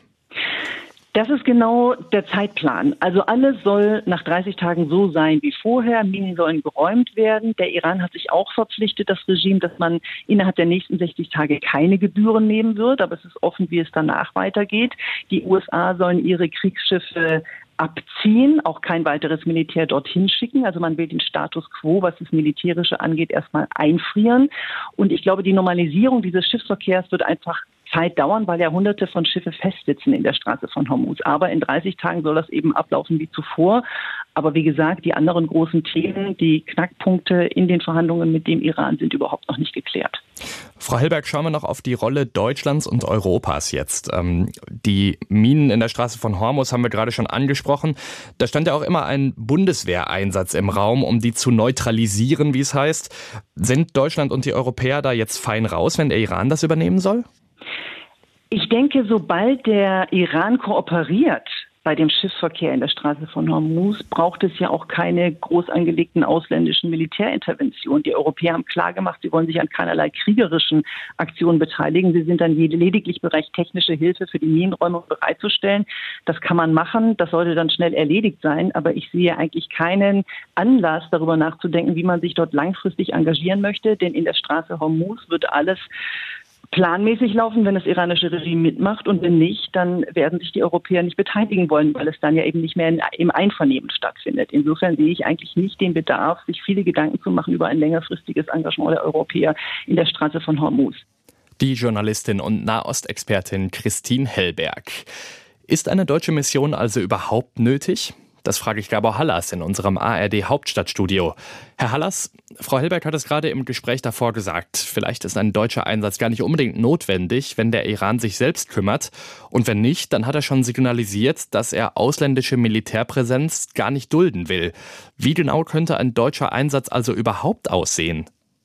Das ist genau der Zeitplan. Also alles soll nach dreißig Tagen so sein wie vorher. Minen sollen geräumt werden. Der Iran hat sich auch verpflichtet, das Regime, dass man innerhalb der nächsten sechzig Tage keine Gebühren nehmen wird. Aber es ist offen, wie es danach weitergeht. Die U S A sollen ihre Kriegsschiffe abziehen, auch kein weiteres Militär dorthin schicken. Also man will den Status quo, was das Militärische angeht, erstmal einfrieren. Und ich glaube, die Normalisierung dieses Schiffsverkehrs wird einfach Zeit dauern, weil ja hunderte von Schiffe festsitzen in der Straße von Hormuz. Aber in dreißig Tagen soll das eben ablaufen wie zuvor. Aber wie gesagt, die anderen großen Themen, die Knackpunkte in den Verhandlungen mit dem Iran sind überhaupt noch nicht geklärt. Frau Hellberg, schauen wir noch auf die Rolle Deutschlands und Europas jetzt. Ähm, die Minen in der Straße von Hormuz haben wir gerade schon angesprochen. Da stand ja auch immer ein Bundeswehreinsatz im Raum, um die zu neutralisieren, wie es heißt. Sind Deutschland und die Europäer da jetzt fein raus, wenn der Iran das übernehmen soll? Ich denke, sobald der Iran kooperiert bei dem Schiffsverkehr in der Straße von Hormuz, braucht es ja auch keine groß angelegten ausländischen Militärinterventionen. Die Europäer haben klargemacht, sie wollen sich an keinerlei kriegerischen Aktionen beteiligen. Sie sind dann lediglich bereit, technische Hilfe für die Minenräumung bereitzustellen. Das kann man machen, das sollte dann schnell erledigt sein. Aber ich sehe eigentlich keinen Anlass, darüber nachzudenken, wie man sich dort langfristig engagieren möchte. Denn in der Straße Hormuz wird alles planmäßig laufen, wenn das iranische Regime mitmacht, und wenn nicht, dann werden sich die Europäer nicht beteiligen wollen, weil es dann ja eben nicht mehr in, im Einvernehmen stattfindet. Insofern sehe ich eigentlich nicht den Bedarf, sich viele Gedanken zu machen über ein längerfristiges Engagement der Europäer in der Straße von Hormuz. Die Journalistin und Nahostexpertin Christine Hellberg. Ist eine deutsche Mission also überhaupt nötig? Das frage ich Gabor Hallas in unserem A R D-Hauptstadtstudio. Herr Hallas, Frau Hellberg hat es gerade im Gespräch davor gesagt, vielleicht ist ein deutscher Einsatz gar nicht unbedingt notwendig, wenn der Iran sich selbst kümmert. Und wenn nicht, dann hat er schon signalisiert, dass er ausländische Militärpräsenz gar nicht dulden will. Wie genau könnte ein deutscher Einsatz also überhaupt aussehen?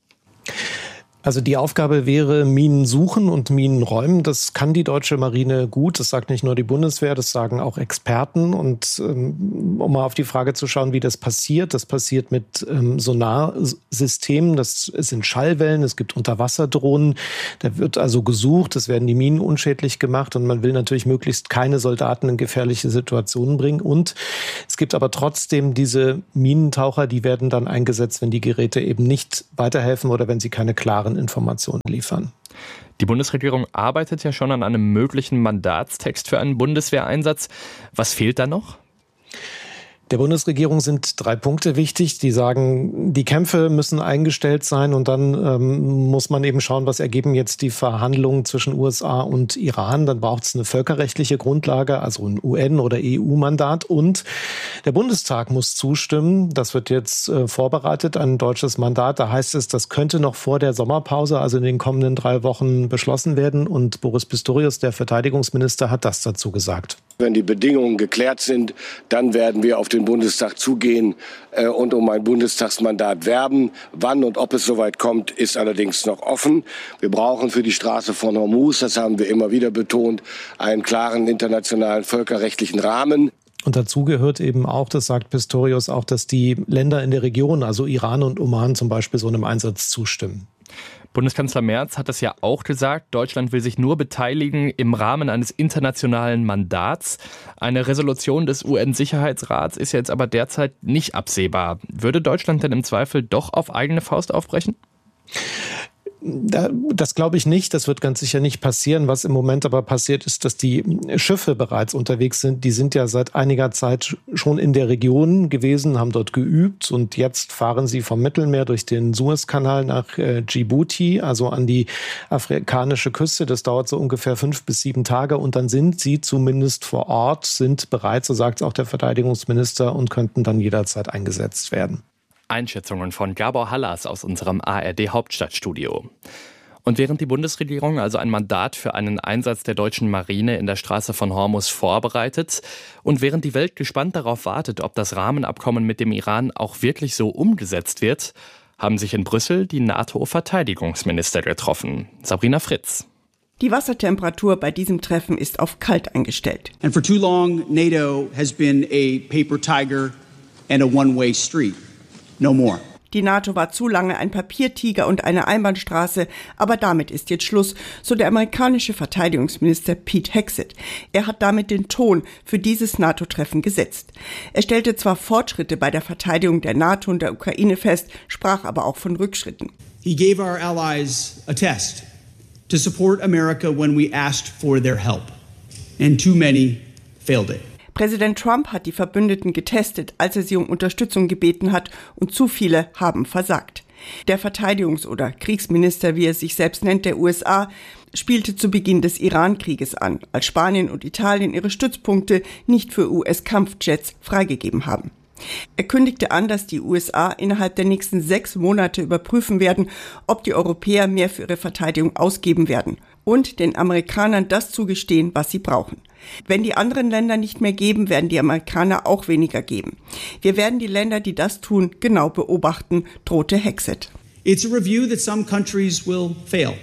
Also die Aufgabe wäre Minen suchen und Minen räumen. Das kann die deutsche Marine gut. Das sagt nicht nur die Bundeswehr, das sagen auch Experten. Und ähm, um mal auf die Frage zu schauen, wie das passiert, das passiert mit ähm, Sonarsystemen. Das sind Schallwellen, es gibt Unterwasserdrohnen. Da wird also gesucht, es werden die Minen unschädlich gemacht und man will natürlich möglichst keine Soldaten in gefährliche Situationen bringen. Und es gibt aber trotzdem diese Minentaucher, die werden dann eingesetzt, wenn die Geräte eben nicht weiterhelfen oder wenn sie keine klaren Informationen liefern. Die Bundesregierung arbeitet ja schon an einem möglichen Mandatstext für einen Bundeswehreinsatz. Was fehlt da noch? Der Bundesregierung sind drei Punkte wichtig. Die sagen, die Kämpfe müssen eingestellt sein und dann ähm, muss man eben schauen, was ergeben jetzt die Verhandlungen zwischen U S A und Iran. Dann braucht es eine völkerrechtliche Grundlage, also ein U N- oder E U-Mandat und der Bundestag muss zustimmen. Das wird jetzt äh, vorbereitet, ein deutsches Mandat. Da heißt es, das könnte noch vor der Sommerpause, also in den kommenden drei Wochen beschlossen werden und Boris Pistorius, der Verteidigungsminister, hat das dazu gesagt. Wenn die Bedingungen geklärt sind, dann werden wir auf den Bundestag zugehen äh, und um ein Bundestagsmandat werben. Wann und ob es soweit kommt, ist allerdings noch offen. Wir brauchen für die Straße von Hormuz, das haben wir immer wieder betont, einen klaren internationalen völkerrechtlichen Rahmen. Und dazu gehört eben auch, das sagt Pistorius, auch, dass die Länder in der Region, also Iran und Oman zum Beispiel, so einem Einsatz zustimmen. Bundeskanzler Merz hat es ja auch gesagt, Deutschland will sich nur beteiligen im Rahmen eines internationalen Mandats. Eine Resolution des U N-Sicherheitsrats ist jetzt aber derzeit nicht absehbar. Würde Deutschland denn im Zweifel doch auf eigene Faust aufbrechen? Das glaube ich nicht. Das wird ganz sicher nicht passieren. Was im Moment aber passiert, ist, dass die Schiffe bereits unterwegs sind. Die sind ja seit einiger Zeit schon in der Region gewesen, haben dort geübt und jetzt fahren sie vom Mittelmeer durch den Suezkanal nach äh, Djibouti, also an die afrikanische Küste. Das dauert so ungefähr fünf bis sieben Tage und dann sind sie zumindest vor Ort, sind bereit, so sagt es auch der Verteidigungsminister, und könnten dann jederzeit eingesetzt werden. Einschätzungen von Gabor Hallas aus unserem A R D-Hauptstadtstudio. Und während die Bundesregierung also ein Mandat für einen Einsatz der deutschen Marine in der Straße von Hormuz vorbereitet und während die Welt gespannt darauf wartet, ob das Rahmenabkommen mit dem Iran auch wirklich so umgesetzt wird, haben sich in Brüssel die NATO-Verteidigungsminister getroffen. Sabrina Fritz. Die Wassertemperatur bei diesem Treffen ist auf kalt eingestellt. And for too long, NATO has been a paper tiger and a one-way street. No more. Die NATO war zu lange ein Papiertiger und eine Einbahnstraße, aber damit ist jetzt Schluss, so der amerikanische Verteidigungsminister Pete Hegseth. Er hat damit den Ton für dieses NATO-Treffen gesetzt. Er stellte zwar Fortschritte bei der Verteidigung der NATO und der Ukraine fest, sprach aber auch von Rückschritten. He gave our allies a test to support America when we asked for their help, and too many failed it. Präsident Trump hat die Verbündeten getestet, als er sie um Unterstützung gebeten hat, und zu viele haben versagt. Der Verteidigungs- oder Kriegsminister, wie er sich selbst nennt, der U S A, spielte zu Beginn des Iran-Krieges an, als Spanien und Italien ihre Stützpunkte nicht für U S-Kampfjets freigegeben haben. Er kündigte an, dass die U S A innerhalb der nächsten sechs Monate überprüfen werden, ob die Europäer mehr für ihre Verteidigung ausgeben werden und den Amerikanern das zugestehen, was sie brauchen. Wenn die anderen Länder nicht mehr geben, werden die Amerikaner auch weniger geben. Wir werden die Länder, die das tun, genau beobachten, drohte Hegseth. It's a review that some countries will fail.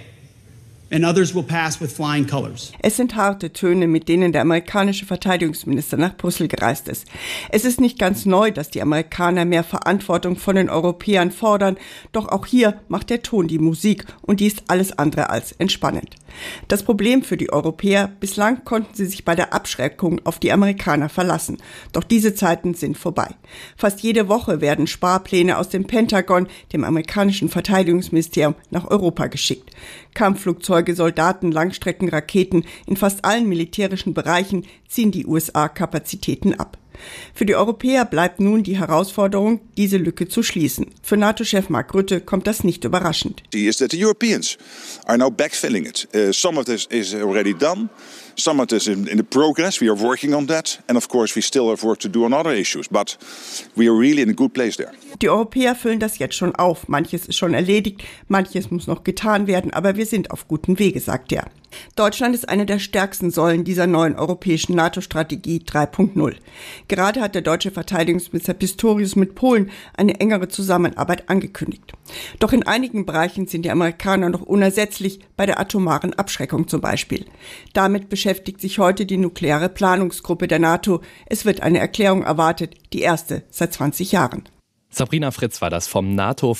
And others will pass with flying colors. Es sind harte Töne, mit denen der amerikanische Verteidigungsminister nach Brüssel gereist ist. Es ist nicht ganz neu, dass die Amerikaner mehr Verantwortung von den Europäern fordern, doch auch hier macht der Ton die Musik und die ist alles andere als entspannend. Das Problem für die Europäer: bislang konnten sie sich bei der Abschreckung auf die Amerikaner verlassen. Doch diese Zeiten sind vorbei. Fast jede Woche werden Sparpläne aus dem Pentagon, dem amerikanischen Verteidigungsministerium, nach Europa geschickt. Kampfflugzeuge, Soldaten, Langstreckenraketen, in fast allen militärischen Bereichen ziehen die U S A Kapazitäten ab. Für die Europäer bleibt nun die Herausforderung, diese Lücke zu schließen. Für NATO-Chef Mark Rutte kommt das nicht überraschend. Is that the Europeans are now backfilling it. Uh, some of this is already done. Some of this is in the progress. We are working on that. And of course, we still have work to do on other issues. But we are really in a good place there. Die Europäer füllen das jetzt schon auf. Manches ist schon erledigt, manches muss noch getan werden, aber wir sind auf gutem Wege, sagt er. Deutschland ist eine der stärksten Säulen dieser neuen europäischen NATO-Strategie drei Punkt null. Gerade hat der deutsche Verteidigungsminister Pistorius mit Polen eine engere Zusammenarbeit angekündigt. Doch in einigen Bereichen sind die Amerikaner noch unersetzlich, bei der atomaren Abschreckung zum Beispiel. Damit beschäftigt sich heute die nukleare Planungsgruppe der NATO. Es wird eine Erklärung erwartet, die erste seit zwanzig Jahren. Sabrina Fritz war das vom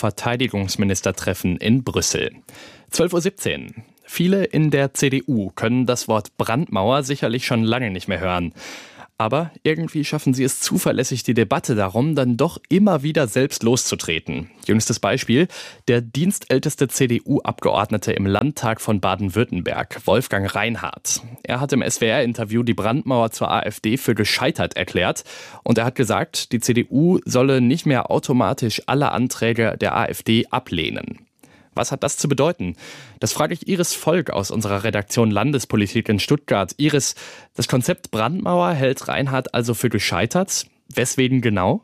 NATO-Verteidigungsministertreffen in Brüssel. zwölf Uhr siebzehn. Viele in der C D U können das Wort Brandmauer sicherlich schon lange nicht mehr hören. Aber irgendwie schaffen sie es zuverlässig, die Debatte darum dann doch immer wieder selbst loszutreten. Jüngstes Beispiel, der dienstälteste C D U-Abgeordnete im Landtag von Baden-Württemberg, Wolfgang Reinhardt. Er hat im S W R-Interview die Brandmauer zur AfD für gescheitert erklärt. Und er hat gesagt, die C D U solle nicht mehr automatisch alle Anträge der AfD ablehnen. Was hat das zu bedeuten? Das frage ich Iris Volk aus unserer Redaktion Landespolitik in Stuttgart. Iris, das Konzept Brandmauer hält Reinhardt also für gescheitert. Weswegen genau?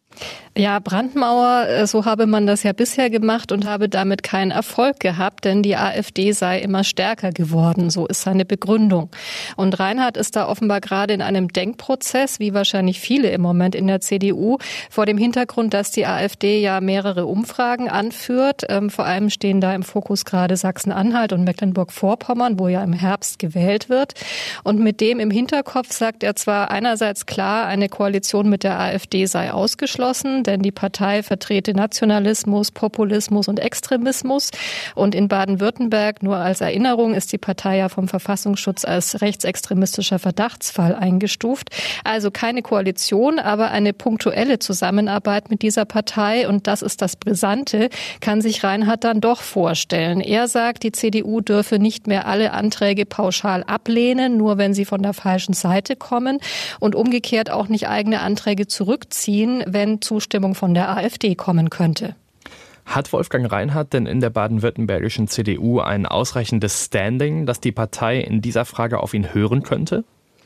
Ja, Brandmauer, so habe man das ja bisher gemacht und habe damit keinen Erfolg gehabt, denn die AfD sei immer stärker geworden. So ist seine Begründung. Und Reinhardt ist da offenbar gerade in einem Denkprozess, wie wahrscheinlich viele im Moment in der C D U, vor dem Hintergrund, dass die AfD ja mehrere Umfragen anführt. Ähm, vor allem stehen da im Fokus gerade Sachsen-Anhalt und Mecklenburg-Vorpommern, wo ja im Herbst gewählt wird. Und mit dem im Hinterkopf sagt er zwar einerseits klar, eine Koalition mit der AfD sei ausgeschlossen, denn die Partei vertrete Nationalismus, Populismus und Extremismus. Und in Baden-Württemberg, nur als Erinnerung, ist die Partei ja vom Verfassungsschutz als rechtsextremistischer Verdachtsfall eingestuft. Also keine Koalition, aber eine punktuelle Zusammenarbeit mit dieser Partei. Und das ist das Brisante, kann sich Reinhardt dann doch vorstellen. Er sagt, die C D U dürfe nicht mehr alle Anträge pauschal ablehnen, nur wenn sie von der falschen Seite kommen. Und umgekehrt auch nicht eigene Anträge zurückziehen, wenn Zustimmung von der AfD kommen könnte. Hat Wolfgang Reinhardt denn in der baden-württembergischen C D U ein ausreichendes Standing, dass die Partei in dieser Frage auf ihn hören könnte?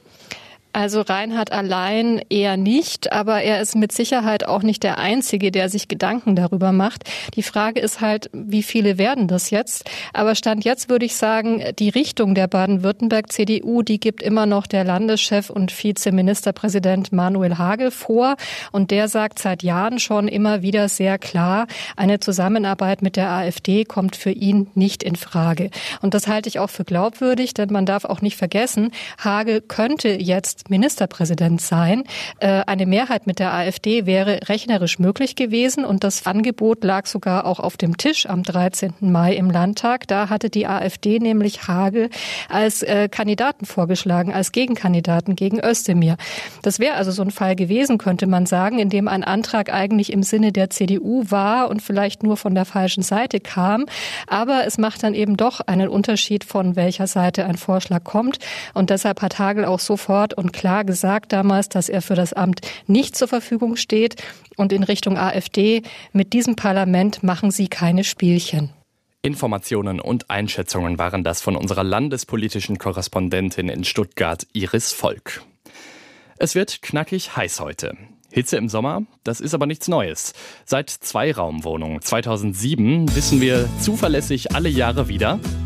Also Reinhardt allein eher nicht, aber er ist mit Sicherheit auch nicht der Einzige, der sich Gedanken darüber macht. Die Frage ist halt, wie viele werden das jetzt? Aber Stand jetzt würde ich sagen, die Richtung der Baden-Württemberg-C D U, die gibt immer noch der Landeschef und Vizeministerpräsident Manuel Hagel vor. Und der sagt seit Jahren schon immer wieder sehr klar, eine Zusammenarbeit mit der AfD kommt für ihn nicht in Frage. Und das halte ich auch für glaubwürdig, denn man darf auch nicht vergessen, Hagel könnte jetzt Ministerpräsident sein. Eine Mehrheit mit der AfD wäre rechnerisch möglich gewesen und das Angebot lag sogar auch auf dem Tisch am dreizehnten Mai im Landtag. Da hatte die AfD nämlich Hagel als Kandidaten vorgeschlagen, als Gegenkandidaten gegen Özdemir. Das wäre also so ein Fall gewesen, könnte man sagen, in dem ein Antrag eigentlich im Sinne der C D U war und vielleicht nur von der falschen Seite kam. Aber es macht dann eben doch einen Unterschied, von welcher Seite ein Vorschlag kommt. Und deshalb hat Hagel auch sofort und klar gesagt damals, dass er für das Amt nicht zur Verfügung steht. Und in Richtung AfD, mit diesem Parlament machen sie keine Spielchen. Informationen und Einschätzungen waren das von unserer landespolitischen Korrespondentin in Stuttgart, Iris Volk. Es wird knackig heiß heute. Hitze im Sommer, das ist aber nichts Neues. Seit Zweiraumwohnungen zweitausendsieben wissen wir zuverlässig alle Jahre wieder,